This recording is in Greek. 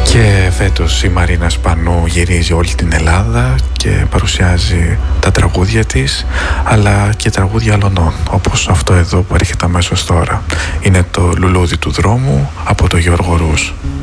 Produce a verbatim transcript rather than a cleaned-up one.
Και φέτος η Μαρίνα Σπανού γυρίζει όλη την Ελλάδα και παρουσιάζει τα τραγούδια της, αλλά και τραγούδια αλλωνών, όπως αυτό εδώ που έρχεται αμέσως τώρα. Είναι το «Λουλούδι του δρόμου» από το Γιώργο Ρους.